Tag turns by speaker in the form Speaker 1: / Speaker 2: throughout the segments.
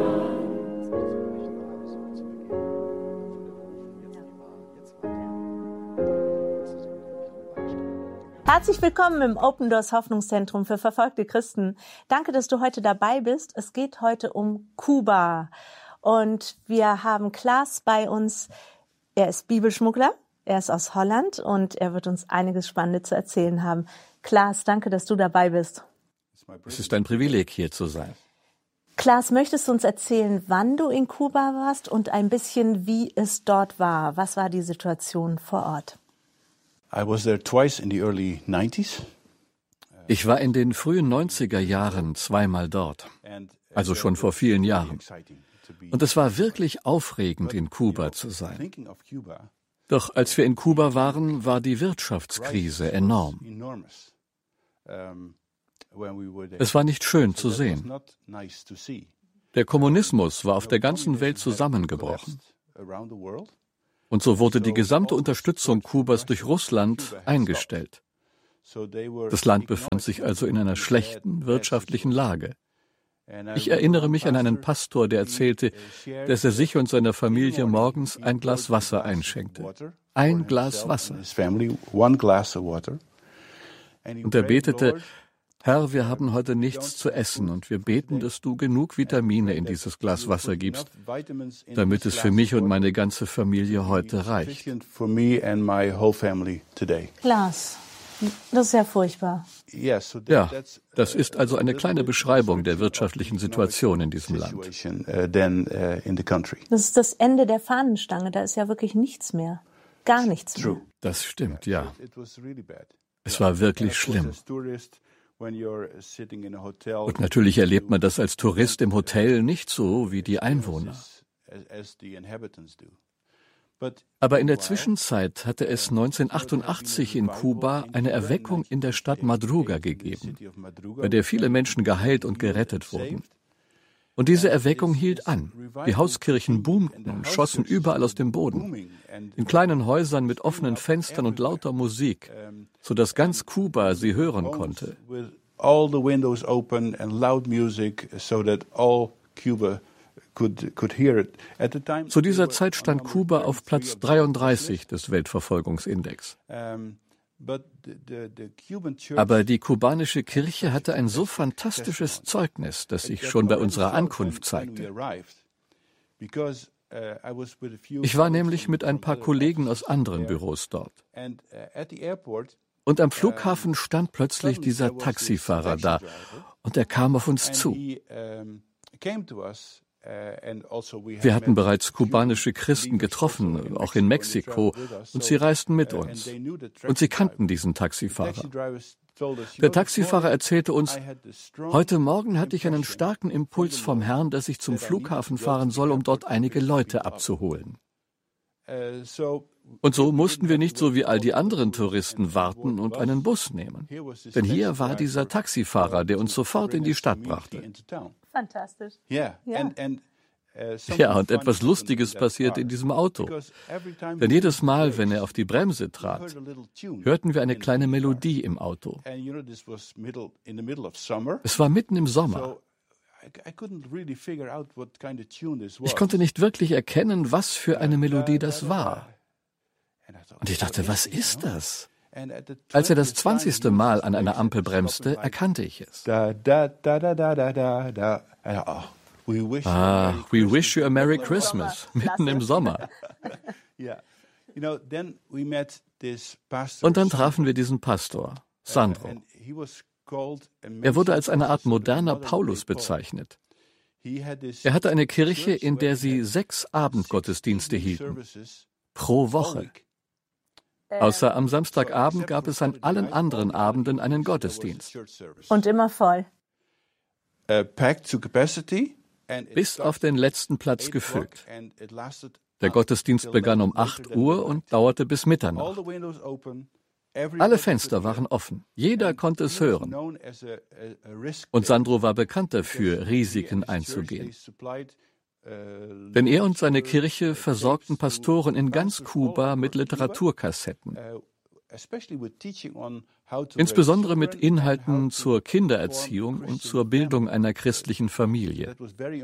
Speaker 1: Herzlich willkommen im Open Doors Hoffnungszentrum für verfolgte Christen. Danke, dass du heute dabei bist. Es geht heute um Kuba. Und wir haben Klaas bei uns. Er ist Bibelschmuggler, er ist aus Holland und er wird uns einiges Spannendes zu erzählen haben. Klaas, danke, dass du dabei bist.
Speaker 2: Es ist ein Privileg, hier zu sein.
Speaker 1: Klaas, möchtest du uns erzählen, wann du in Kuba warst und ein bisschen, wie es dort war? Was war die Situation vor Ort?
Speaker 3: I was there twice in the early 90s.
Speaker 2: Ich war in den frühen 90er Jahren zweimal dort, also schon vor vielen Jahren. Und es war wirklich aufregend, in Kuba zu sein. Doch als wir in Kuba waren, war die Wirtschaftskrise enorm. Es war nicht schön zu sehen. Der Kommunismus war auf der ganzen Welt zusammengebrochen. Und so wurde die gesamte Unterstützung Kubas durch Russland eingestellt. Das Land befand sich also in einer schlechten wirtschaftlichen Lage. Ich erinnere mich an einen Pastor, der erzählte, dass er sich und seiner Familie morgens ein Glas Wasser einschenkte. Ein Glas Wasser. Und er betete: Herr, wir haben heute nichts zu essen und wir beten, dass du genug Vitamine in dieses Glas Wasser gibst, damit es für mich und meine ganze Familie heute reicht.
Speaker 1: Klaas, das ist ja furchtbar.
Speaker 2: Ja, das ist also eine kleine Beschreibung der wirtschaftlichen Situation in diesem Land.
Speaker 1: Das ist das Ende der Fahnenstange, da ist ja wirklich nichts mehr. Gar nichts mehr.
Speaker 2: Das stimmt, ja. Es war wirklich schlimm. Und natürlich erlebt man das als Tourist im Hotel nicht so wie die Einwohner. Aber in der Zwischenzeit hatte es 1988 in Kuba eine Erweckung in der Stadt Madruga gegeben, bei der viele Menschen geheilt und gerettet wurden. Und diese Erweckung hielt an. Die Hauskirchen boomten und schossen überall aus dem Boden. In kleinen Häusern mit offenen Fenstern und lauter Musik, sodass ganz Kuba sie hören konnte. Zu dieser Zeit stand Kuba auf Platz 33 des Weltverfolgungsindex. Aber die kubanische Kirche hatte ein so fantastisches Zeugnis, das sich schon bei unserer Ankunft zeigte. Ich war nämlich mit ein paar Kollegen aus anderen Büros dort. Und am Flughafen stand plötzlich dieser Taxifahrer da und er kam auf uns zu. Wir hatten bereits kubanische Christen getroffen, auch in Mexiko, und sie reisten mit uns. Und sie kannten diesen Taxifahrer. Der Taxifahrer erzählte uns: Heute Morgen hatte ich einen starken Impuls vom Herrn, dass ich zum Flughafen fahren soll, um dort einige Leute abzuholen. Und so mussten wir nicht so wie all die anderen Touristen warten und einen Bus nehmen. Denn hier war dieser Taxifahrer, der uns sofort in die Stadt brachte.
Speaker 1: Fantastisch.
Speaker 3: Ja,
Speaker 2: und etwas Lustiges passierte in diesem Auto. Denn jedes Mal, wenn er auf die Bremse trat, hörten wir eine kleine Melodie im Auto. Es war mitten im Sommer. Ich konnte nicht wirklich erkennen, was für eine Melodie das war. Und ich dachte, was ist das? Als er das 20. Mal an einer Ampel bremste, erkannte ich es. We wish you a Merry Christmas, mitten im Sommer. Und dann trafen wir diesen Pastor, Sandro. Er wurde als eine Art moderner Paulus bezeichnet. Er hatte eine Kirche, in der sie 6 Abendgottesdienste hielten, pro Woche. Außer am Samstagabend gab es an allen anderen Abenden einen Gottesdienst.
Speaker 1: Und immer voll.
Speaker 2: Bis auf den letzten Platz gefüllt. Der Gottesdienst begann um 8 Uhr und dauerte bis Mitternacht. Alle Fenster waren offen. Jeder konnte es hören. Und Sandro war bekannt dafür, Risiken einzugehen. Denn er und seine Kirche versorgten Pastoren in ganz Kuba mit Literaturkassetten. insbesondere mit Inhalten zur Kindererziehung und zur Bildung einer christlichen Familie.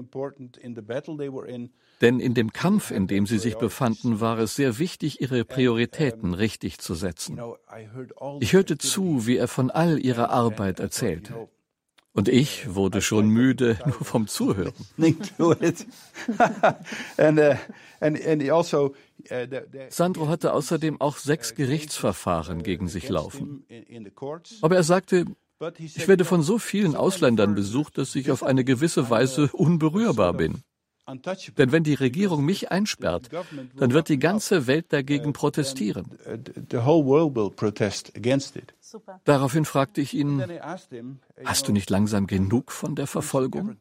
Speaker 2: Denn in dem Kampf, in dem sie sich befanden, war es sehr wichtig, ihre Prioritäten richtig zu setzen. Ich hörte zu, wie er von all ihrer Arbeit erzählte. Und ich wurde schon müde, nur vom Zuhören. Sandro hatte außerdem auch 6 Gerichtsverfahren gegen sich laufen. Aber er sagte, ich werde von so vielen Ausländern besucht, dass ich auf eine gewisse Weise unberührbar bin. Denn wenn die Regierung mich einsperrt, dann wird die ganze Welt dagegen protestieren. Daraufhin fragte ich ihn, hast du nicht langsam genug von der Verfolgung?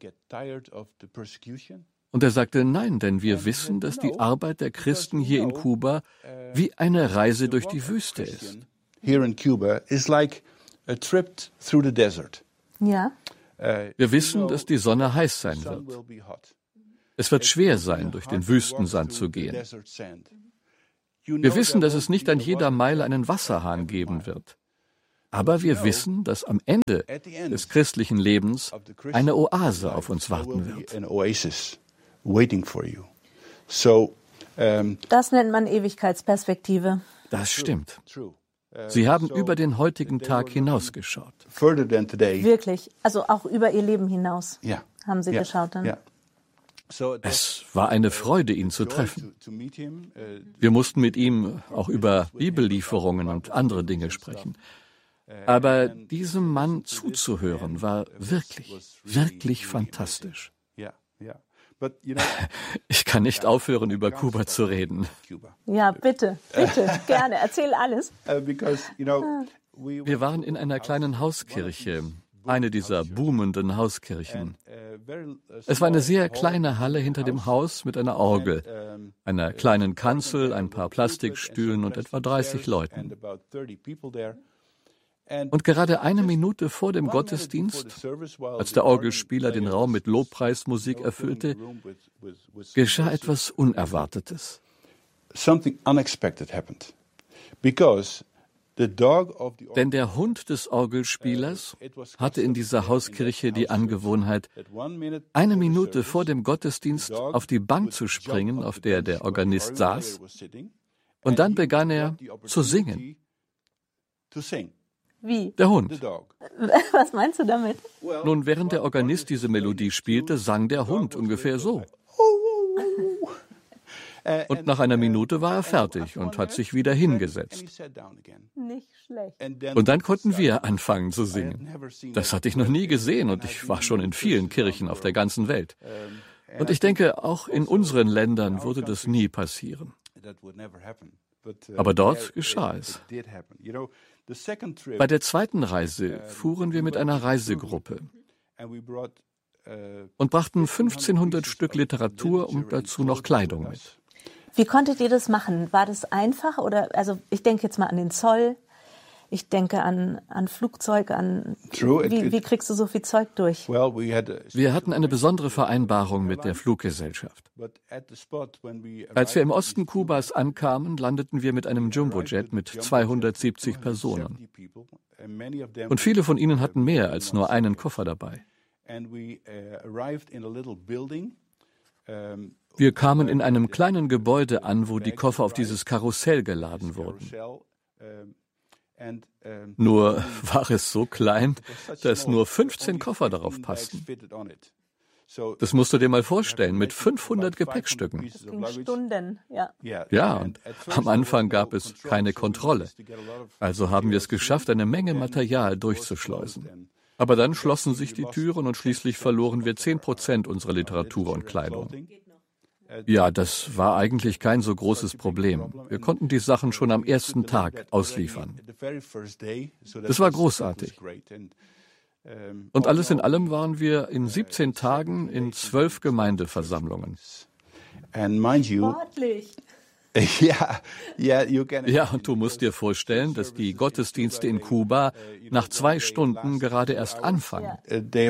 Speaker 2: Und er sagte, nein, denn wir wissen, dass die Arbeit der Christen hier in Kuba wie eine Reise durch die Wüste ist.
Speaker 1: Ja.
Speaker 2: Wir wissen, dass die Sonne heiß sein wird. Es wird schwer sein, durch den Wüstensand zu gehen. Wir wissen, dass es nicht an jeder Meile einen Wasserhahn geben wird. Aber wir wissen, dass am Ende des christlichen Lebens eine Oase auf uns warten wird.
Speaker 1: Das nennt man Ewigkeitsperspektive.
Speaker 2: Das stimmt. Sie haben über den heutigen Tag hinausgeschaut.
Speaker 1: Wirklich, also auch über ihr Leben hinaus haben Sie geschaut dann.
Speaker 2: Es war eine Freude, ihn zu treffen. Wir mussten mit ihm auch über Bibellieferungen und andere Dinge sprechen. Aber diesem Mann zuzuhören war wirklich fantastisch. Ich kann nicht aufhören, über Kuba zu reden.
Speaker 1: Ja, bitte, gerne, erzähl alles.
Speaker 2: Wir waren in einer kleinen Hauskirche, eine dieser boomenden Hauskirchen. Es war eine sehr kleine Halle hinter dem Haus mit einer Orgel, einer kleinen Kanzel, ein paar Plastikstühlen und etwa 30 Leuten. Und gerade eine Minute vor dem Gottesdienst, als der Orgelspieler den Raum mit Lobpreismusik erfüllte, geschah etwas Unerwartetes. Denn der Hund des Orgelspielers hatte in dieser Hauskirche die Angewohnheit, eine Minute vor dem Gottesdienst auf die Bank zu springen, auf der der Organist saß, und dann begann er zu singen.
Speaker 1: Wie?
Speaker 2: Der Hund.
Speaker 1: Was meinst du damit?
Speaker 2: Nun, während der Organist diese Melodie spielte, sang der Hund ungefähr so. Und nach einer Minute war er fertig und hat sich wieder hingesetzt.
Speaker 1: Nicht schlecht.
Speaker 2: Und dann konnten wir anfangen zu singen. Das hatte ich noch nie gesehen und ich war schon in vielen Kirchen auf der ganzen Welt. Und ich denke, auch in unseren Ländern würde das nie passieren. Aber dort geschah es. Bei der zweiten Reise fuhren wir mit einer Reisegruppe und brachten 1500 Stück Literatur und dazu noch Kleidung mit.
Speaker 1: Wie konntet ihr das machen? War das einfach? Oder, also ich denke jetzt mal an den Zoll, ich denke an Flugzeug, wie kriegst du so viel Zeug durch?
Speaker 2: Wir hatten eine besondere Vereinbarung mit der Fluggesellschaft. Als wir im Osten Kubas ankamen, landeten wir mit einem Jumbojet mit 270 Personen. Und viele von ihnen hatten mehr als nur einen Koffer dabei. Wir kamen in einem kleinen Gebäude an, wo die Koffer auf dieses Karussell geladen wurden. Nur war es so klein, dass nur 15 Koffer darauf passten. Das musst du dir mal vorstellen, mit 500 Gepäckstücken.
Speaker 1: Das ging Stunden, ja.
Speaker 2: Ja, und am Anfang gab es keine Kontrolle. Also haben wir es geschafft, eine Menge Material durchzuschleusen. Aber dann schlossen sich die Türen und schließlich verloren wir 10% unserer Literatur und Kleidung. Ja, das war eigentlich kein so großes Problem. Wir konnten die Sachen schon am ersten Tag ausliefern. Das war großartig. Und alles in allem waren wir in 17 Tagen in 12 Gemeindeversammlungen.
Speaker 1: Sportlich.
Speaker 2: Ja, und du musst dir vorstellen, dass die Gottesdienste in Kuba nach 2 Stunden gerade erst anfangen.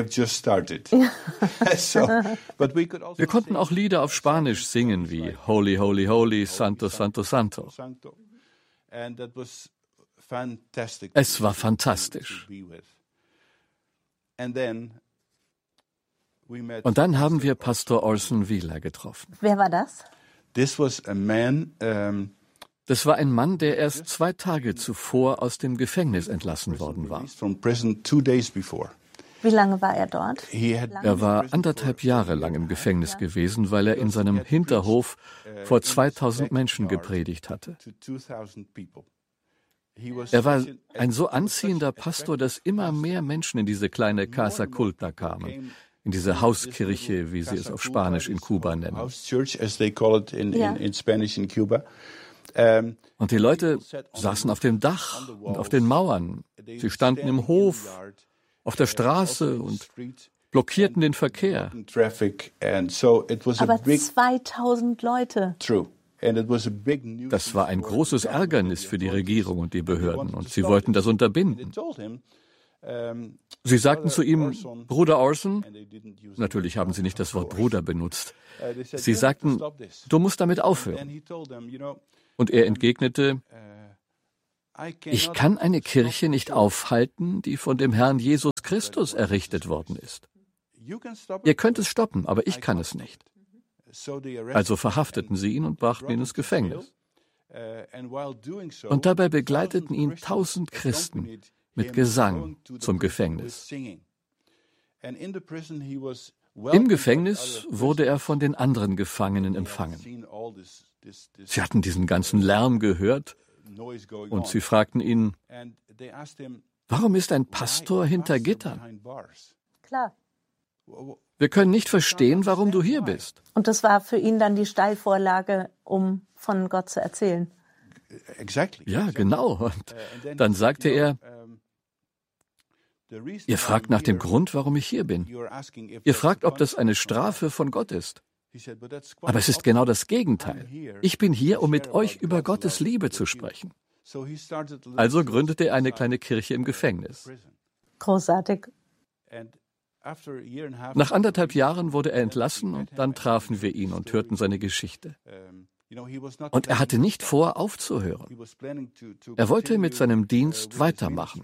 Speaker 2: Wir konnten auch Lieder auf Spanisch singen, wie Holy, Holy, Holy, Santo, Santo, Santo. Es war fantastisch. Und dann haben wir Pastor Orson Wheeler getroffen.
Speaker 1: Wer war das?
Speaker 3: Das
Speaker 2: war ein Mann, der erst 2 Tage zuvor aus dem Gefängnis entlassen worden war.
Speaker 1: Wie lange war er dort?
Speaker 2: Er war 1,5 Jahre lang im Gefängnis gewesen, weil er in seinem Hinterhof vor 2000 Menschen gepredigt hatte. Er war ein so anziehender Pastor, dass immer mehr Menschen in diese kleine Casa Culta kamen, in diese Hauskirche, wie sie es auf Spanisch in Kuba nennen. Und die Leute saßen auf dem Dach und auf den Mauern. Sie standen im Hof, auf der Straße und blockierten den Verkehr.
Speaker 1: Aber 2000 Leute.
Speaker 2: Das war ein großes Ärgernis für die Regierung und die Behörden, und sie wollten das unterbinden. Sie sagten zu ihm, Bruder Orson, natürlich haben sie nicht das Wort Bruder benutzt, sie sagten, du musst damit aufhören. Und er entgegnete, ich kann eine Kirche nicht aufhalten, die von dem Herrn Jesus Christus errichtet worden ist. Ihr könnt es stoppen, aber ich kann es nicht. Also verhafteten sie ihn und brachten ihn ins Gefängnis. Und dabei begleiteten ihn 1000 Christen mit Gesang zum Gefängnis. Im Gefängnis wurde er von den anderen Gefangenen empfangen. Sie hatten diesen ganzen Lärm gehört und sie fragten ihn, warum ist ein Pastor hinter Gittern?
Speaker 1: Klar.
Speaker 2: Wir können nicht verstehen, warum du hier bist.
Speaker 1: Und das war für ihn dann die Steilvorlage, um von Gott zu erzählen.
Speaker 2: Ja, genau. Und dann sagte er, ihr fragt nach dem Grund, warum ich hier bin. Ihr fragt, ob das eine Strafe von Gott ist. Aber es ist genau das Gegenteil. Ich bin hier, um mit euch über Gottes Liebe zu sprechen. Also gründete er eine kleine Kirche im Gefängnis.
Speaker 1: Großartig.
Speaker 2: Nach 1,5 Jahren wurde er entlassen und dann trafen wir ihn und hörten seine Geschichte. Und er hatte nicht vor, aufzuhören. Er wollte mit seinem Dienst weitermachen.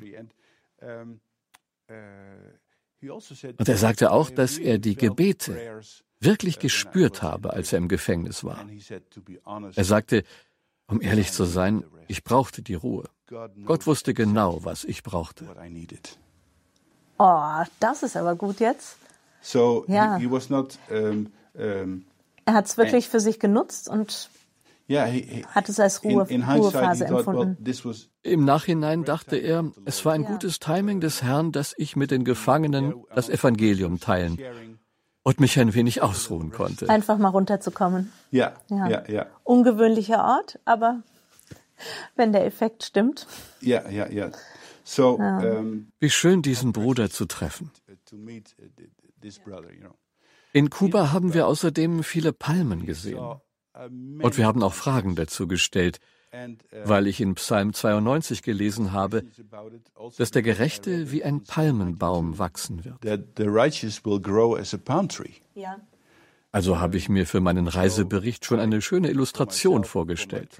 Speaker 2: Und er sagte auch, dass er die Gebete wirklich gespürt habe, als er im Gefängnis war. Er sagte, um ehrlich zu sein, ich brauchte die Ruhe. Gott wusste genau, was ich brauchte.
Speaker 1: Oh, das ist aber gut jetzt. Ja. Er hat es wirklich für sich genutzt und hat es als Ruhephase empfunden.
Speaker 2: Im Nachhinein dachte er, es war ein gutes Timing des Herrn, dass ich mit den Gefangenen das Evangelium teilen und mich ein wenig ausruhen konnte.
Speaker 1: Einfach mal runterzukommen.
Speaker 3: Ja.
Speaker 1: Ungewöhnlicher Ort, aber wenn der Effekt stimmt.
Speaker 3: Ja.
Speaker 2: Wie schön, diesen Bruder zu treffen. In Kuba haben wir außerdem viele Palmen gesehen. Und wir haben auch Fragen dazu gestellt, weil ich in Psalm 92 gelesen habe, dass der Gerechte wie ein Palmenbaum wachsen wird.
Speaker 1: Ja.
Speaker 2: Also habe ich mir für meinen Reisebericht schon eine schöne Illustration vorgestellt.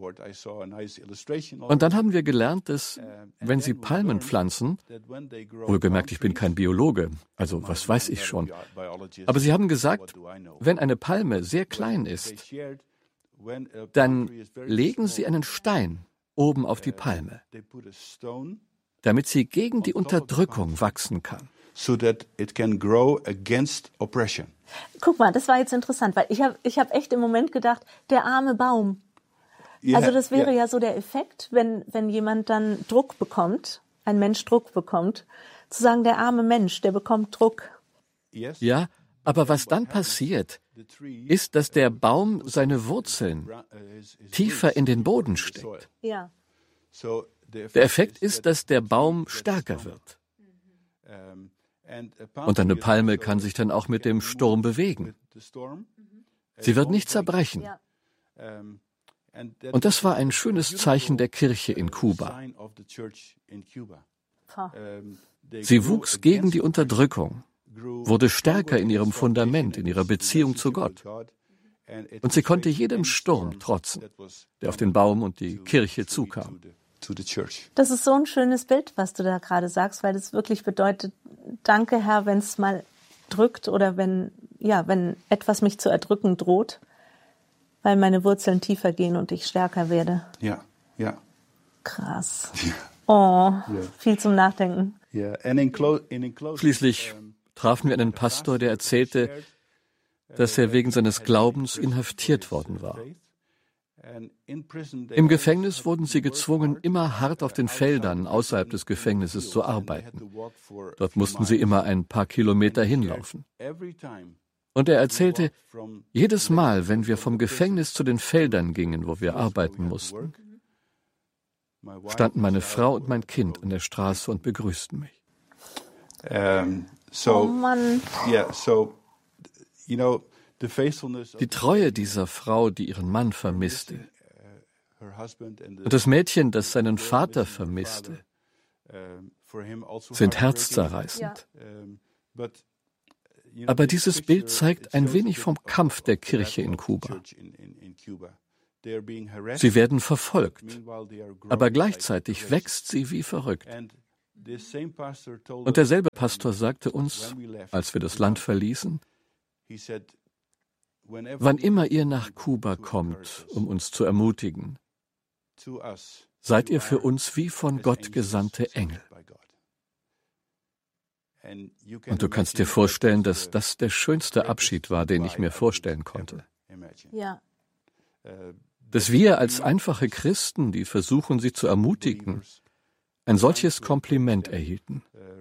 Speaker 2: Und dann haben wir gelernt, dass, wenn Sie Palmen pflanzen, wohlgemerkt, ich bin kein Biologe, also was weiß ich schon, aber Sie haben gesagt, wenn eine Palme sehr klein ist, dann legen Sie einen Stein oben auf die Palme, damit sie gegen die Unterdrückung wachsen kann.
Speaker 3: So that it can grow against oppression.
Speaker 1: Guck mal, das war jetzt interessant, weil ich hab echt im Moment gedacht, der arme Baum. Also das wäre ja so der Effekt, wenn jemand dann Druck bekommt, ein Mensch Druck bekommt, zu sagen, der arme Mensch, der bekommt Druck.
Speaker 2: Ja, aber was dann passiert, ist, dass der Baum seine Wurzeln tiefer in den Boden steckt.
Speaker 1: Ja.
Speaker 2: Der Effekt ist, dass der Baum stärker wird. Und eine Palme kann sich dann auch mit dem Sturm bewegen. Sie wird nicht zerbrechen. Und das war ein schönes Zeichen der Kirche in Kuba. Sie wuchs gegen die Unterdrückung, wurde stärker in ihrem Fundament, in ihrer Beziehung zu Gott. Und sie konnte jedem Sturm trotzen, der auf den Baum und die Kirche zukam.
Speaker 3: the church.
Speaker 1: Das ist so ein schönes Bild, was du da gerade sagst, weil das wirklich bedeutet, danke Herr, wenn es mal drückt oder wenn etwas mich zu erdrücken droht, weil meine Wurzeln tiefer gehen und ich stärker werde.
Speaker 3: Ja.
Speaker 1: Krass. Oh, viel zum Nachdenken.
Speaker 2: Schließlich trafen wir einen Pastor, der erzählte, dass er wegen seines Glaubens inhaftiert worden war. Im Gefängnis wurden sie gezwungen, immer hart auf den Feldern außerhalb des Gefängnisses zu arbeiten. Dort mussten sie immer ein paar Kilometer hinlaufen. Und er erzählte, jedes Mal, wenn wir vom Gefängnis zu den Feldern gingen, wo wir arbeiten mussten, standen meine Frau und mein Kind an der Straße und begrüßten mich.
Speaker 1: Oh Mann.
Speaker 2: Die Treue dieser Frau, die ihren Mann vermisste, und das Mädchen, das seinen Vater vermisste, sind herzzerreißend. Aber dieses Bild zeigt ein wenig vom Kampf der Kirche in Kuba. Sie werden verfolgt, aber gleichzeitig wächst sie wie verrückt. Und derselbe Pastor sagte uns, als wir das Land verließen, wann immer ihr nach Kuba kommt, um uns zu ermutigen, seid ihr für uns wie von Gott gesandte Engel. Und du kannst dir vorstellen, dass das der schönste Abschied war, den ich mir vorstellen konnte.
Speaker 1: Ja.
Speaker 2: Dass wir als einfache Christen, die versuchen, sie zu ermutigen, ein solches Kompliment erhielten.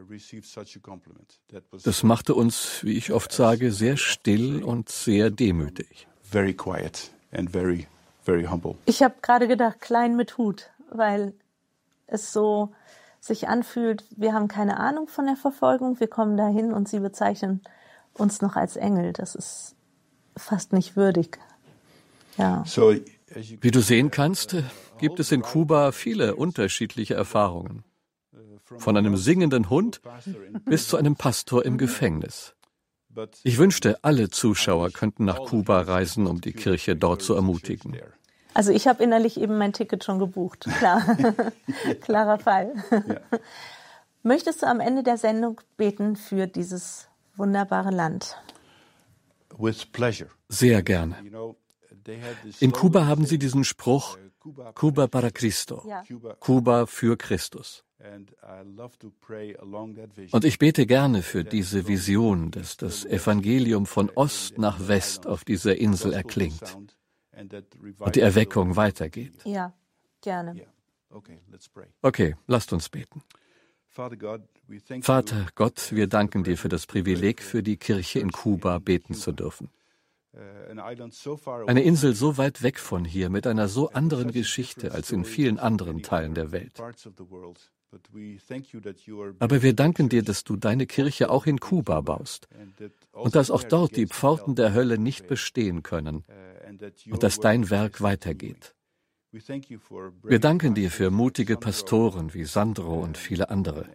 Speaker 2: Das machte uns, wie ich oft sage, sehr still und sehr demütig.
Speaker 3: Very quiet and very, very humble.
Speaker 1: Ich habe gerade gedacht, klein mit Hut, weil es so sich anfühlt, wir haben keine Ahnung von der Verfolgung, wir kommen dahin und sie bezeichnen uns noch als Engel. Das ist fast nicht würdig. Ja.
Speaker 2: Wie du sehen kannst, gibt es in Kuba viele unterschiedliche Erfahrungen. Von einem singenden Hund bis zu einem Pastor im Gefängnis. Ich wünschte, alle Zuschauer könnten nach Kuba reisen, um die Kirche dort zu ermutigen.
Speaker 1: Also ich habe innerlich eben mein Ticket schon gebucht, klar. Klarer Fall.
Speaker 3: Ja.
Speaker 1: Möchtest du am Ende der Sendung beten für dieses wunderbare Land?
Speaker 3: With pleasure.
Speaker 2: Sehr gerne. In Kuba haben sie diesen Spruch, Cuba para Cristo, Kuba für Christus. Und ich bete gerne für diese Vision, dass das Evangelium von Ost nach West auf dieser Insel erklingt und die Erweckung weitergeht.
Speaker 1: Ja, gerne.
Speaker 2: Okay, lasst uns beten. Vater Gott, wir danken dir für das Privileg, für die Kirche in Kuba beten zu dürfen. Eine Insel so weit weg von hier, mit einer so anderen Geschichte als in vielen anderen Teilen der Welt. Aber wir danken dir, dass du deine Kirche auch in Kuba baust und dass auch dort die Pforten der Hölle nicht bestehen können und dass dein Werk weitergeht. Wir danken dir für mutige Pastoren wie Sandro und viele andere.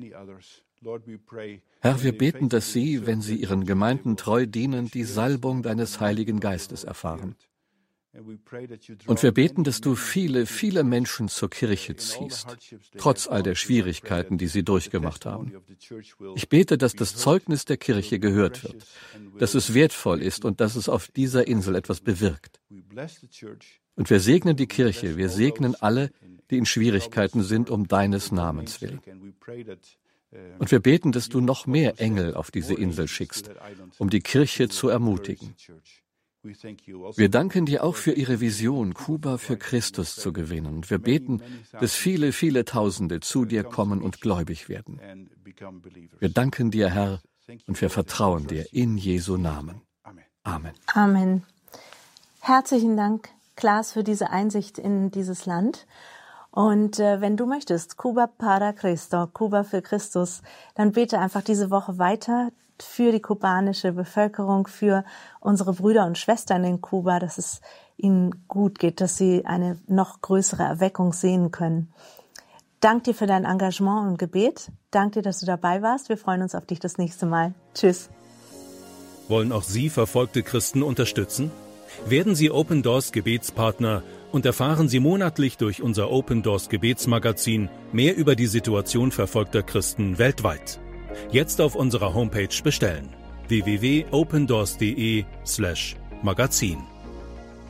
Speaker 2: Herr, wir beten, dass sie, wenn sie ihren Gemeinden treu dienen, die Salbung deines Heiligen Geistes erfahren. Und wir beten, dass du viele, viele Menschen zur Kirche ziehst, trotz all der Schwierigkeiten, die sie durchgemacht haben. Ich bete, dass das Zeugnis der Kirche gehört wird, dass es wertvoll ist und dass es auf dieser Insel etwas bewirkt. Und wir segnen die Kirche, wir segnen alle, die in Schwierigkeiten sind, um deines Namens willen. Und wir beten, dass du noch mehr Engel auf diese Insel schickst, um die Kirche zu ermutigen. Wir danken dir auch für ihre Vision, Kuba für Christus zu gewinnen. Und wir beten, dass viele, viele Tausende zu dir kommen und gläubig werden. Wir danken dir, Herr, und wir vertrauen dir in Jesu Namen. Amen.
Speaker 1: Amen. Herzlichen Dank, Klaas, für diese Einsicht in dieses Land. Und wenn du möchtest, Cuba para Cristo, Kuba für Christus, dann bete einfach diese Woche weiter für die kubanische Bevölkerung, für unsere Brüder und Schwestern in Kuba, dass es ihnen gut geht, dass sie eine noch größere Erweckung sehen können. Dank dir für dein Engagement und Gebet. Dank dir, dass du dabei warst. Wir freuen uns auf dich das nächste Mal. Tschüss.
Speaker 4: Wollen auch Sie verfolgte Christen unterstützen? Werden Sie Open Doors Gebetspartner und erfahren Sie monatlich durch unser Open Doors Gebetsmagazin mehr über die Situation verfolgter Christen weltweit. Jetzt auf unserer Homepage bestellen: www.opendoors.de/magazin.